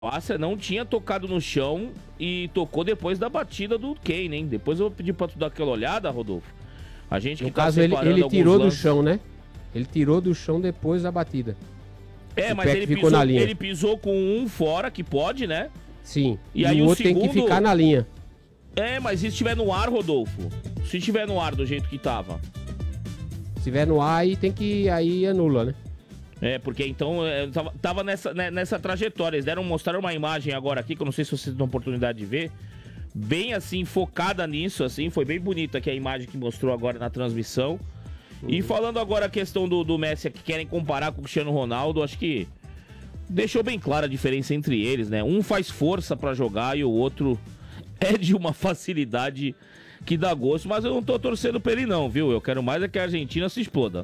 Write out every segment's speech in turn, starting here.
Croácia não tinha tocado no chão e tocou depois da batida do Kane, hein? Depois eu vou pedir pra tu dar aquela olhada, Rodolfo. A gente que No tá caso, separando ele tirou do lances. chão, né? Ele tirou do chão depois da batida. É, O mas pé ele que ficou na linha. pisou com um fora, que pode, né? Sim. E aí o o outro tem que segundo- ficar na linha. É, mas se estiver no ar, Rodolfo? Se estiver no ar do jeito que tava. Se estiver no ar, aí anula, né? É, porque então tava nessa trajetória. Eles mostraram uma imagem agora aqui, que eu não sei se vocês têm oportunidade de ver. Bem assim, focada nisso, assim. Foi bem bonita aqui a imagem que mostrou agora na transmissão. E falando agora a questão do Messi, que querem comparar com o Cristiano Ronaldo, acho que deixou bem clara a diferença entre eles, né? Um faz força pra jogar e o outro é de uma facilidade que dá gosto. Mas eu não tô torcendo pra ele não, viu? Eu quero mais é que a Argentina se exploda.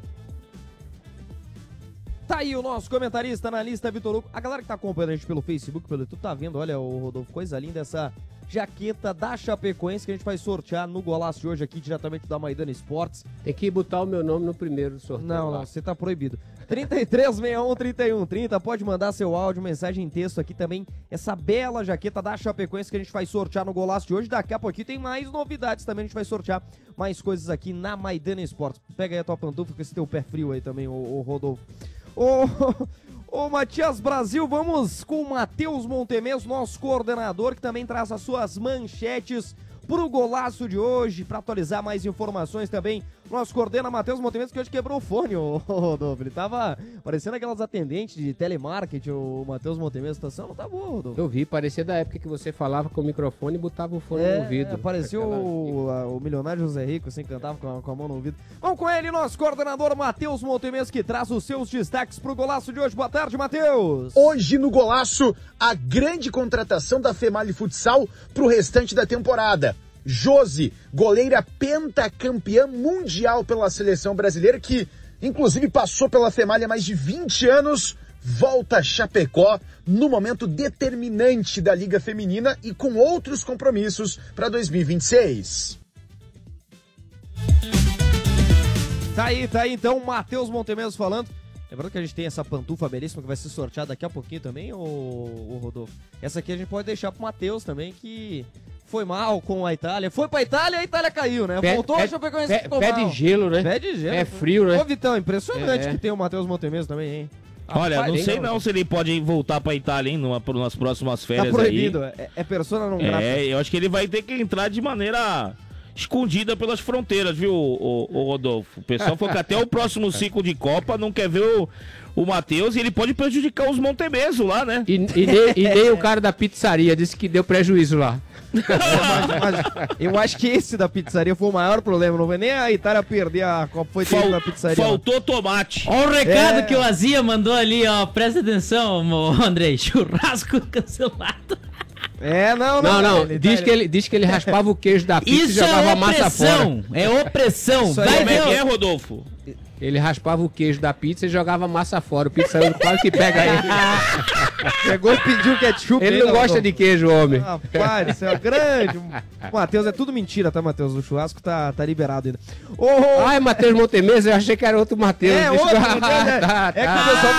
Tá aí o nosso comentarista, analista Vitor Hugo. A galera que tá acompanhando a gente pelo Facebook, pelo YouTube, tá vendo, olha, o Rodolfo, coisa linda, essa jaqueta da Chapecoense que a gente vai sortear no golaço de hoje aqui, diretamente da Maidana Esportes. Tem que botar o meu nome no primeiro sorteio. Não, você tá proibido. 3361-3130, pode mandar seu áudio, mensagem em texto aqui também, essa bela jaqueta da Chapecoense que a gente vai sortear no golaço de hoje. Daqui a pouquinho tem mais novidades também, a gente vai sortear mais coisas aqui na Maidana Esportes. Pega aí a tua pantufa com esse teu pé frio aí também, o Rodolfo. Ô Matias Brasil, vamos com o Matheus Montemes, nosso coordenador, que também traz as suas manchetes pro golaço de hoje, para atualizar mais informações também. Nosso coordena Matheus Montemes, que hoje quebrou o fone, ô Rodolfo. Ele tava parecendo aquelas atendentes de telemarketing, o Matheus Montemes. A situação não tá boa, Rodolfo. Eu vi, parecia da época que você falava com o microfone e botava o fone no ouvido. Parecia o milionário José Rico, assim, cantava com a mão no ouvido. Vamos com ele, nosso coordenador Matheus Montemes, que traz os seus destaques pro golaço de hoje. Boa tarde, Matheus. Hoje no Golaço, a grande contratação da Female Futsal pro restante da temporada. Josi, goleira pentacampeã mundial pela seleção brasileira, que inclusive passou pela Femal há mais de 20 anos, volta a Chapecó no momento determinante da Liga Feminina e com outros compromissos para 2026. Tá aí então, Matheus Montemes falando. Lembrando que a gente tem essa pantufa belíssima que vai ser sorteada daqui a pouquinho também, ô Rodolfo. Essa aqui a gente pode deixar pro Matheus também, que foi mal com a Itália. Foi pra Itália e a Itália caiu, né? Voltou a Chapecoense, ficou mal. Pé de gelo, né? Pé de gelo. É frio, né? Ô, Vitão, impressionante que tem o Matheus Montemes também, hein? Olha, não sei não se ele pode voltar pra Itália, hein, nas próximas férias aí. Tá proibido, é persona não grata. É, eu acho que ele vai ter que entrar de maneira escondida pelas fronteiras, viu, o Rodolfo? O pessoal falou que até o próximo ciclo de Copa não quer ver o Matheus e ele pode prejudicar os Montemeso lá, né? E nem o cara da pizzaria disse que deu prejuízo lá. Mas eu acho que esse da pizzaria foi o maior problema. Não foi nem a Itália perder a Copa, foi ter na pizzaria. Faltou tomate. Ó o recado que o Azia mandou ali, ó. Presta atenção, Andrei. Churrasco cancelado. Não. Diz que ele raspava o queijo da pizza e jogava a massa fora. É opressão. Vai ver que é, Rodolfo? Ele raspava o queijo da pizza e jogava a massa fora. O pizzaiolo quase que pega ele. Pegou e pediu ketchup. Ele não gosta de queijo, homem. Rapaz, isso é grande. Matheus, é tudo mentira, tá, Matheus? O churrasco tá liberado ainda. Ai, Matheus Montemes, eu achei que era outro Matheus. É, outro Matheus, é que o pessoal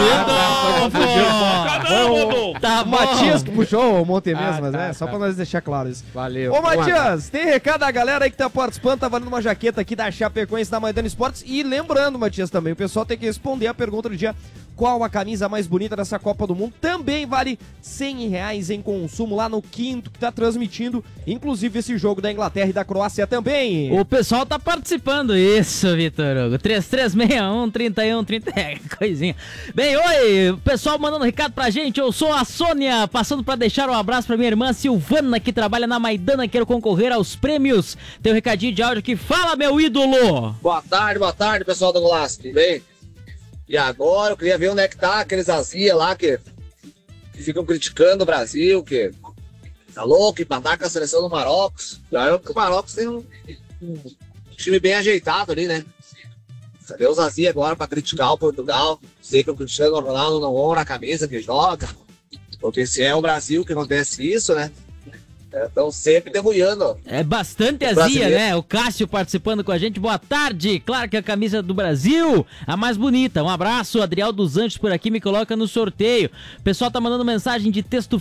confundiu. Tá o Matias que puxou o Montemes, mas é só pra nós deixar claro isso. Valeu. Ô, Matias, tem recado da galera aí que tá participando, tá valendo uma jaqueta aqui da Chapecoense da Maidana Esportes. E lembrando, Matias, também, o pessoal tem que responder a pergunta do dia: qual a camisa mais bonita dessa Copa do Mundo? Também vale R$100 em consumo lá no Quinto, que tá transmitindo, inclusive, esse jogo da Inglaterra e da Croácia também. O pessoal tá participando, isso, Vitor Hugo. 3361-3130, coisinha. Bem, oi, o pessoal mandando recado pra gente, eu sou a Sônia, passando pra deixar um abraço pra minha irmã Silvana, que trabalha na Maidana, quero concorrer aos prêmios. Tem um recadinho de áudio que fala, meu ídolo. Boa tarde, pessoal do Golaço, tudo bem? E agora eu queria ver onde é que tá aqueles Azia lá que ficam criticando o Brasil, que tá louco, que mandar com a seleção do Marrocos. Já eu que o Marrocos tem um time bem ajeitado ali, né? Cadê os Azia agora pra criticar o Portugal? Sei que o Cristiano Ronaldo não honra a camisa que joga, porque se é o Brasil que acontece isso, né? Estão sempre derrubando. É bastante azia, né? O Cássio participando com a gente. Boa tarde. Claro que a camisa do Brasil, a mais bonita. Um abraço. Adriel dos Anjos por aqui me coloca no sorteio. O pessoal tá mandando mensagem de texto